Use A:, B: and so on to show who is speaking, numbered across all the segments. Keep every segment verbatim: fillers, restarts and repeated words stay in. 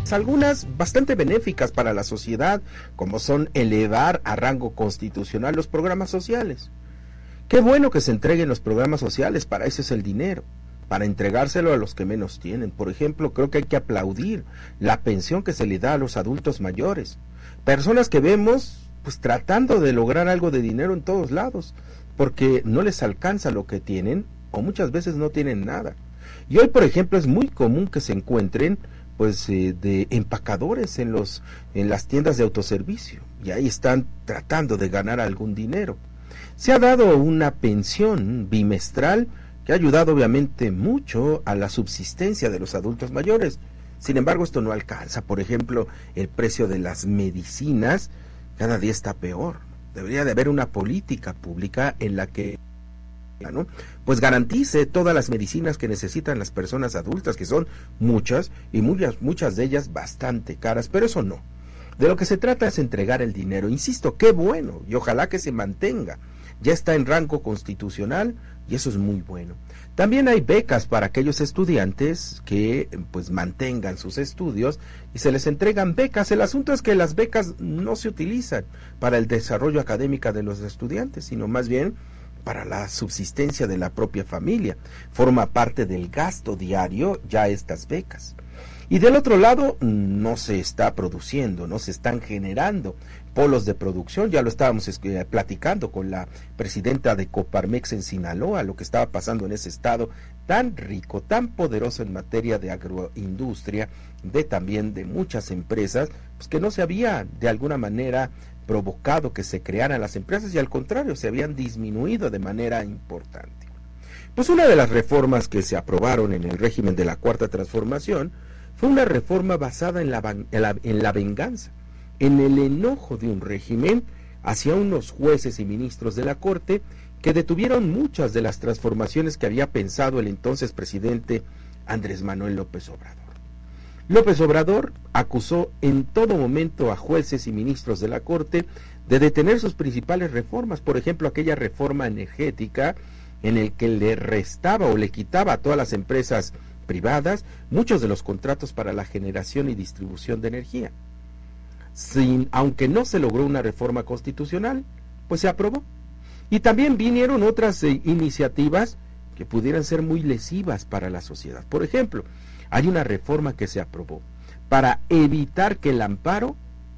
A: pues algunas bastante benéficas para la sociedad, como son elevar a rango constitucional los programas sociales. Qué bueno que se entreguen los programas sociales, para eso es el dinero, para entregárselo a los que menos tienen. Por ejemplo, creo que hay que aplaudir la pensión que se le da a los adultos mayores, personas que vemos pues tratando de lograr algo de dinero en todos lados, porque no les alcanza lo que tienen, o muchas veces no tienen nada. Y hoy, por ejemplo, es muy común que se encuentren pues eh, de empacadores en los en las tiendas de autoservicio, y ahí están tratando de ganar algún dinero. Se ha dado una pensión bimestral que ha ayudado obviamente mucho a la subsistencia de los adultos mayores. Sin embargo, esto no alcanza. Por ejemplo, el precio de las medicinas cada día está peor. Debería de haber una política pública en la que, ¿no?, pues garantice todas las medicinas que necesitan las personas adultas, que son muchas, y muchas, muchas de ellas bastante caras, pero eso no. De lo que se trata es entregar el dinero. Insisto, qué bueno, y ojalá que se mantenga. Ya está en rango constitucional, y eso es muy bueno. También hay becas para aquellos estudiantes que pues mantengan sus estudios y se les entregan becas. El asunto es que las becas no se utilizan para el desarrollo académico de los estudiantes, sino más bien para la subsistencia de la propia familia. Forma parte del gasto diario ya estas becas. Y del otro lado, no se está produciendo, no se están generando polos de producción. Ya lo estábamos eh, platicando con la presidenta de Coparmex en Sinaloa, lo que estaba pasando en ese estado tan rico, tan poderoso en materia de agroindustria, de también de muchas empresas, pues que no se había de alguna manera provocado que se crearan las empresas, y al contrario, se habían disminuido de manera importante. Pues una de las reformas que se aprobaron en el régimen de la Cuarta Transformación fue una reforma basada en la, en la, en la venganza, en el enojo de un régimen hacia unos jueces y ministros de la Corte que detuvieron muchas de las transformaciones que había pensado el entonces presidente Andrés Manuel López Obrador. López Obrador acusó en todo momento a jueces y ministros de la Corte de detener sus principales reformas, por ejemplo, aquella reforma energética en el que le restaba o le quitaba a todas las empresas privadas muchos de los contratos para la generación y distribución de energía. Sin, aunque no se logró una reforma constitucional, pues se aprobó. Y también vinieron otras eh, iniciativas que pudieran ser muy lesivas para la sociedad. Por ejemplo, hay una reforma que se aprobó para evitar que el amparo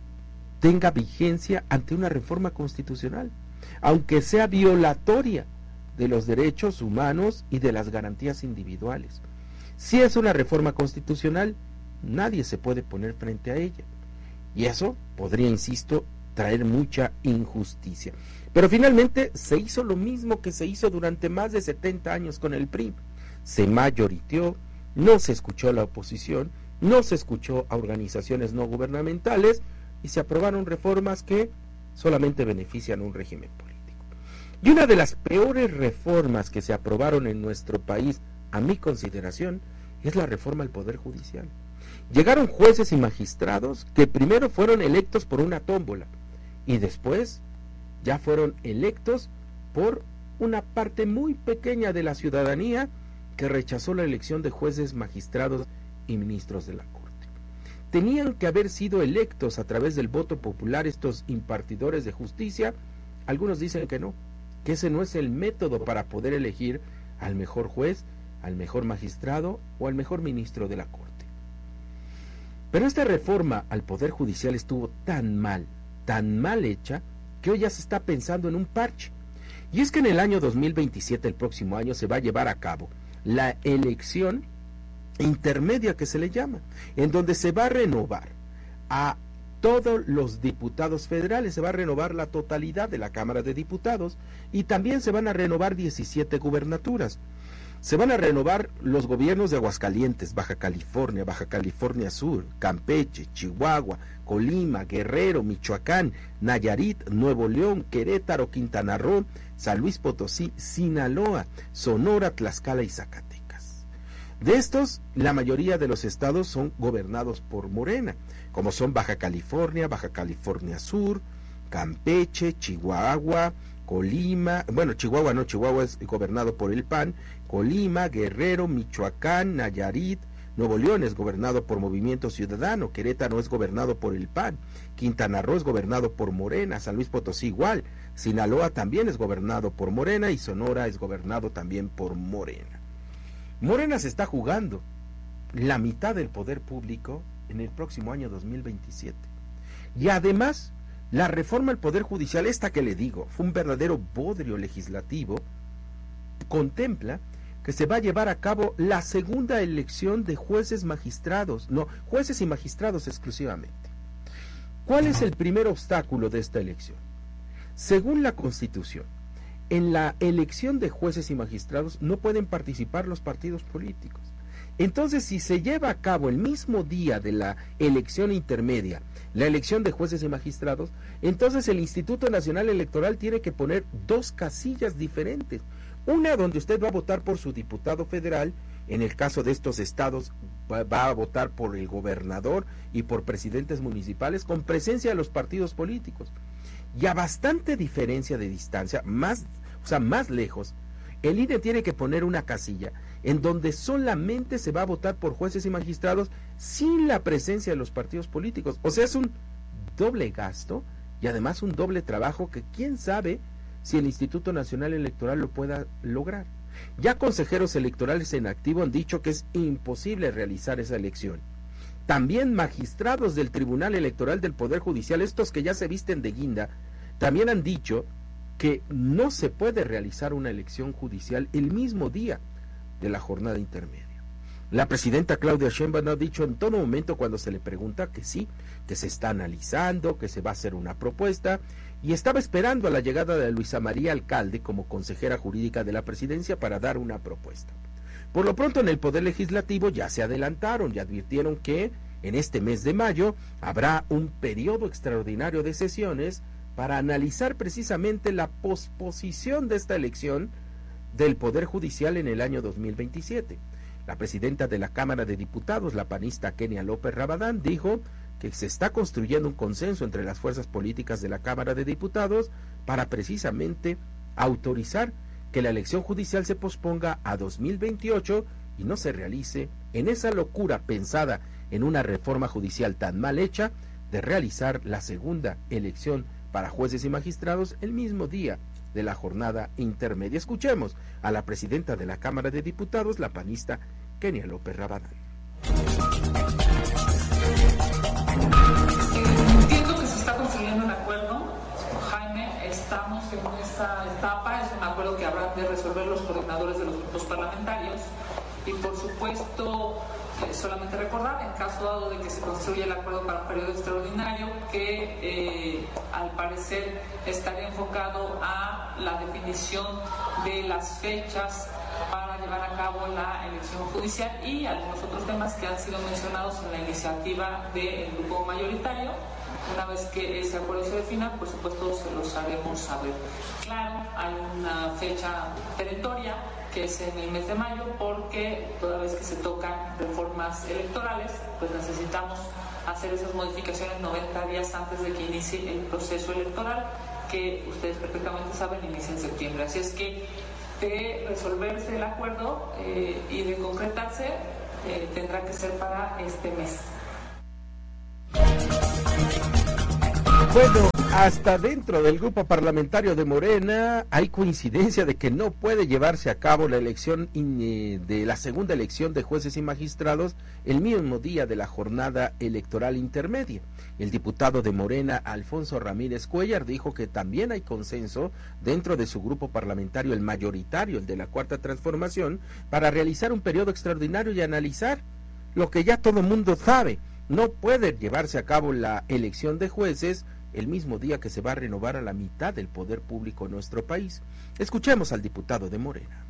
A: tenga vigencia ante una reforma constitucional, aunque sea violatoria de los derechos humanos y de las garantías individuales. Si es una reforma constitucional, nadie se puede poner frente a ella. Y eso podría, insisto, traer mucha injusticia. Pero finalmente se hizo lo mismo que se hizo durante más de setenta años con el P R I. Se mayoriteó, no se escuchó a la oposición, no se escuchó a organizaciones no gubernamentales y se aprobaron reformas que solamente benefician a un régimen político. Y una de las peores reformas que se aprobaron en nuestro país, a mi consideración, es la reforma al Poder Judicial. Llegaron jueces y magistrados que primero fueron electos por una tómbola y después ya fueron electos por una parte muy pequeña de la ciudadanía que rechazó la elección de jueces, magistrados y ministros de la Corte. Tenían que haber sido electos a través del voto popular estos impartidores de justicia. Algunos dicen que no, que ese no es el método para poder elegir al mejor juez, al mejor magistrado o al mejor ministro de la Corte. Pero esta reforma al Poder Judicial estuvo tan mal, tan mal hecha, que hoy ya se está pensando en un parche. Y es que en el año dos mil veintisiete, el próximo año, se va a llevar a cabo la elección intermedia que se le llama, en donde se va a renovar a todos los diputados federales, se va a renovar la totalidad de la Cámara de Diputados y también se van a renovar diecisiete gubernaturas. Se van a renovar los gobiernos de Aguascalientes, Baja California, Baja California Sur, Campeche, Chihuahua, Colima, Guerrero, Michoacán, Nayarit, Nuevo León, Querétaro, Quintana Roo, San Luis Potosí, Sinaloa, Sonora, Tlaxcala y Zacatecas. De estos, la mayoría de los estados son gobernados por Morena, como son Baja California, Baja California Sur, Campeche, Chihuahua, Colima, bueno, Chihuahua no, Chihuahua es gobernado por el P A N, Colima, Guerrero, Michoacán, Nayarit, Nuevo León es gobernado por Movimiento Ciudadano, Querétaro es gobernado por el P A N, Quintana Roo es gobernado por Morena, San Luis Potosí igual, Sinaloa también es gobernado por Morena y Sonora es gobernado también por Morena. Morena se está jugando la mitad del poder público en el próximo año dos mil veintisiete. Y además, la reforma al Poder Judicial, esta que le digo, fue un verdadero bodrio legislativo, contempla que se va a llevar a cabo la segunda elección de jueces magistrados, no, jueces y magistrados exclusivamente. ¿Cuál es el primer obstáculo de esta elección? Según la Constitución, en la elección de jueces y magistrados no pueden participar los partidos políticos. Entonces, si se lleva a cabo el mismo día de la elección intermedia, la elección de jueces y magistrados, entonces el Instituto Nacional Electoral tiene que poner dos casillas diferentes. Una donde usted va a votar por su diputado federal, en el caso de estos estados va, va a votar por el gobernador y por presidentes municipales con presencia de los partidos políticos. Y a bastante diferencia de distancia, más, o sea, más lejos, el I N E tiene que poner una casilla en donde solamente se va a votar por jueces y magistrados sin la presencia de los partidos políticos. O sea, es un doble gasto y además un doble trabajo que quién sabe si el Instituto Nacional Electoral lo pueda lograr. Ya consejeros electorales en activo han dicho que es imposible realizar esa elección. También magistrados del Tribunal Electoral del Poder Judicial, estos que ya se visten de guinda, también han dicho que no se puede realizar una elección judicial el mismo día de la jornada intermedia. La presidenta Claudia Sheinbaum ha dicho en todo momento cuando se le pregunta que sí, que se está analizando, que se va a hacer una propuesta, y estaba esperando a la llegada de Luisa María Alcalde como consejera jurídica de la presidencia para dar una propuesta. Por lo pronto en el Poder Legislativo ya se adelantaron y advirtieron que en este mes de mayo habrá un periodo extraordinario de sesiones para analizar precisamente la posposición de esta elección del Poder Judicial en el año dos mil veintisiete. La presidenta de la Cámara de Diputados, la panista Kenia López Rabadán, dijo que se está construyendo un consenso entre las fuerzas políticas de la Cámara de Diputados para precisamente autorizar que la elección judicial se posponga a dos mil veintiocho y no se realice en esa locura pensada en una reforma judicial tan mal hecha de realizar la segunda elección para jueces y magistrados el mismo día de la jornada intermedia. Escuchemos a la presidenta de la Cámara de Diputados, la panista Kenia López Rabadán.
B: Entiendo que se está construyendo un acuerdo, Jaime, estamos en esta etapa, es un acuerdo que habrá de resolver los coordinadores de los grupos parlamentarios y por supuesto eh, solamente recordar, en caso dado de que se construya el acuerdo para un periodo extraordinario, que eh, al parecer estaría enfocado a la definición de las fechas para llevar a cabo la elección judicial y algunos otros temas que han sido mencionados en la iniciativa del grupo mayoritario. Una vez que ese acuerdo se defina, por supuesto se los haremos saber. Claro, hay una fecha perentoria que es en el mes de mayo, porque toda vez que se tocan reformas electorales, pues necesitamos hacer esas modificaciones noventa días antes de que inicie el proceso electoral, que ustedes perfectamente saben inicia en septiembre. Así es que de resolverse el acuerdo eh, y de concretarse, eh, tendrá que ser para este mes.
A: Bueno, hasta dentro del grupo parlamentario de Morena hay coincidencia de que no puede llevarse a cabo la elección de la segunda elección de jueces y magistrados el mismo día de la jornada electoral intermedia. El diputado de Morena, Alfonso Ramírez Cuellar, dijo que también hay consenso dentro de su grupo parlamentario, el mayoritario, el de la Cuarta Transformación, para realizar un periodo extraordinario y analizar lo que ya todo mundo sabe. No puede llevarse a cabo la elección de jueces el mismo día que se va a renovar a la mitad del poder público en nuestro país. Escuchemos al diputado de Morena.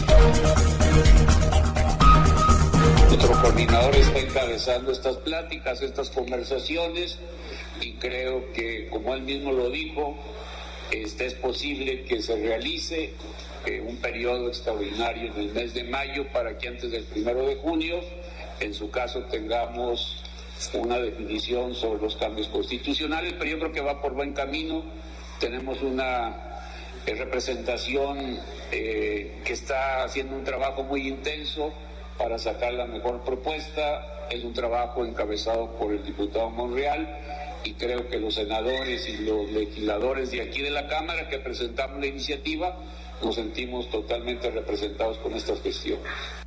C: Nuestro coordinador está encabezando estas pláticas, estas conversaciones, y creo que, como él mismo lo dijo, este, es posible que se realice eh, un periodo extraordinario en el mes de mayo para que antes del primero de junio, en su caso, tengamos una definición sobre los cambios constitucionales, pero yo creo que va por buen camino. Tenemos una eh, representación eh, que está haciendo un trabajo muy intenso para sacar la mejor propuesta. Es un trabajo encabezado por el diputado Monreal y creo que los senadores y los legisladores de aquí de la Cámara que presentamos la iniciativa nos sentimos totalmente representados con estas cuestiones.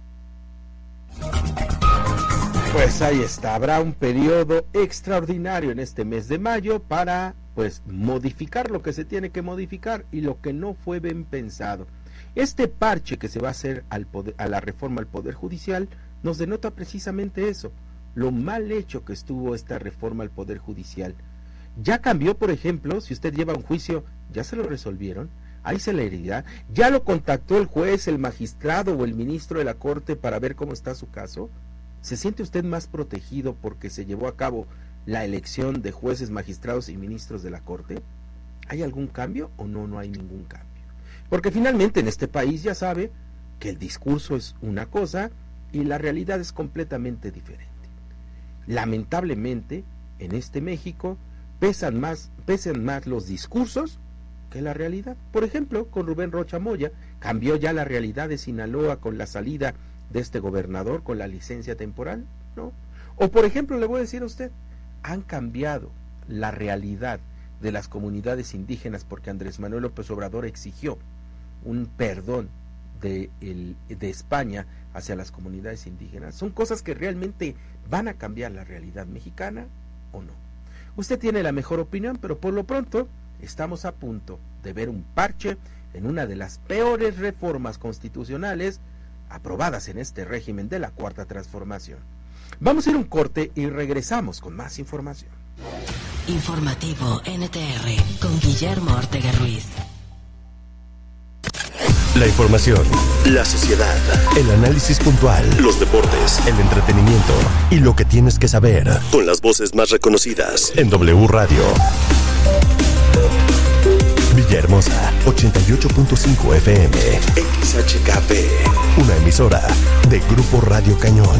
A: Pues ahí está, habrá un periodo extraordinario en este mes de mayo para pues modificar lo que se tiene que modificar y lo que no fue bien pensado. Este parche que se va a hacer al poder, a la reforma al Poder Judicial nos denota precisamente eso, lo mal hecho que estuvo esta reforma al Poder Judicial. Ya cambió, por ejemplo, si usted lleva un juicio, ya se lo resolvieron, hay celeridad, ya lo contactó el juez, el magistrado o el ministro de la Corte para ver cómo está su caso. ¿Se siente usted más protegido porque se llevó a cabo la elección de jueces, magistrados y ministros de la Corte? ¿Hay algún cambio o no, no hay ningún cambio? Porque finalmente en este país ya sabe que el discurso es una cosa y la realidad es completamente diferente. Lamentablemente, en este México pesan más, pesan más los discursos que la realidad. Por ejemplo, con Rubén Rocha Moya, cambió ya la realidad de Sinaloa con la salida de este gobernador con la licencia temporal, ¿no? O por ejemplo, le voy a decir a usted, han cambiado la realidad de las comunidades indígenas porque Andrés Manuel López Obrador exigió un perdón de, el, de España hacia las comunidades indígenas. Son cosas que realmente van a cambiar la realidad mexicana o no. Usted tiene la mejor opinión, pero por lo pronto estamos a punto de ver un parche en una de las peores reformas constitucionales aprobadas en este régimen de la Cuarta Transformación. Vamos a ir a un corte y regresamos con más información.
D: Informativo N T R con Guillermo Ortega Ruiz.
E: La información, la sociedad, el análisis puntual, los deportes, el entretenimiento y lo que tienes que saber con las voces más reconocidas en W Radio. Villahermosa, ochenta y ocho punto cinco F M, X H K P, una emisora de Grupo Radio Cañón.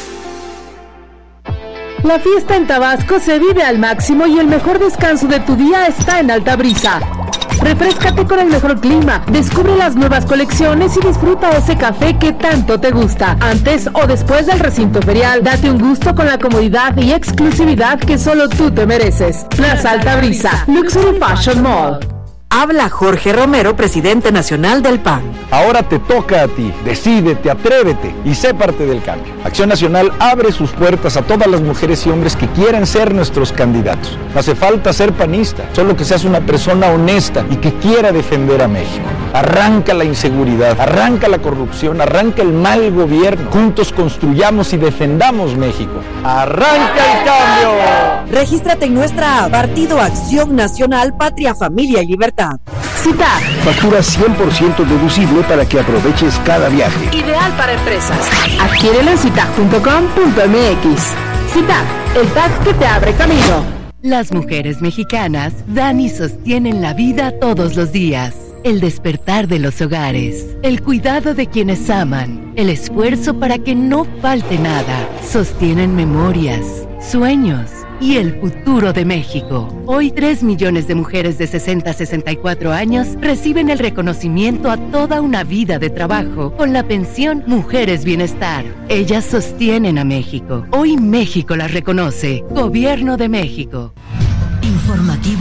F: La fiesta en Tabasco se vive al máximo y el mejor descanso de tu día está en Alta Brisa. Refréscate con el mejor clima, descubre las nuevas colecciones y disfruta ese café que tanto te gusta. Antes o después del recinto ferial, date un gusto con la comodidad y exclusividad que solo tú te mereces. Plaza Alta Brisa, Luxury Fashion Mall.
G: Habla Jorge Romero, presidente nacional del P A N.
H: Ahora te toca a ti. Decídete, atrévete y sé parte del cambio. Acción Nacional abre sus puertas a todas las mujeres y hombres que quieran ser nuestros candidatos. No hace falta ser panista, solo que seas una persona honesta y que quiera defender a México. Arranca la inseguridad, arranca la corrupción, arranca el mal gobierno. Juntos construyamos y defendamos México. ¡Arranca el cambio!
G: Regístrate en nuestra app, Partido Acción Nacional, Patria, Familia y Libertad.
F: Citac.
H: Factura cien por ciento deducible para que aproveches cada viaje.
F: Ideal para empresas. Adquiérelo en citac punto com punto m x. Citac, el T A C que te abre camino.
D: Las mujeres mexicanas dan y sostienen la vida todos los días. El despertar de los hogares, el cuidado de quienes aman, el esfuerzo para que no falte nada, sostienen memorias, sueños y el futuro de México. Hoy tres millones de mujeres de sesenta a sesenta y cuatro años reciben el reconocimiento a toda una vida de trabajo con la pensión Mujeres Bienestar. Ellas sostienen a México. Hoy México las reconoce. Gobierno de México.
G: Informativo